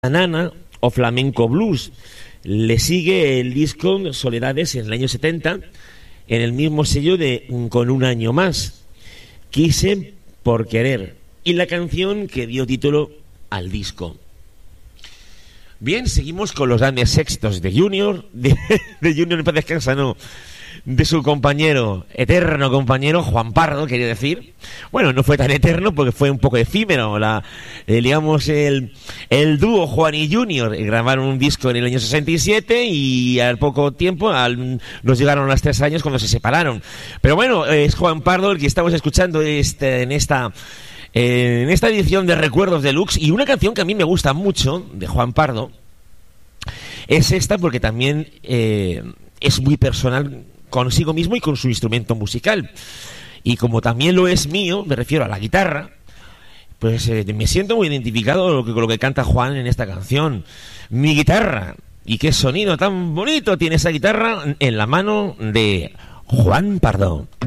Nana o Flamenco Blues. Le sigue el disco Soledades en el año 70, en el mismo sello de Con un año más, Quise por querer, y la canción que dio título al disco. Bien, seguimos con los grandes éxitos de Junior, de Junior en paz descansa, no, de su compañero, eterno compañero, Juan Pardo, quería decir. Bueno, no fue tan eterno porque fue un poco efímero. Digamos, el dúo Juan y Junior grabaron un disco en el año 67 y al poco tiempo nos llegaron los 3 años cuando se separaron. Pero bueno, es Juan Pardo el que estamos escuchando en esta edición de Recuerdos Deluxe, y una canción que a mí me gusta mucho de Juan Pardo es esta porque también es muy personal consigo mismo y con su instrumento musical, y como también lo es mío, me refiero a la guitarra, pues me siento muy identificado con lo que canta Juan en esta canción. Mi guitarra, y qué sonido tan bonito tiene esa guitarra en la mano de Juan Pardo.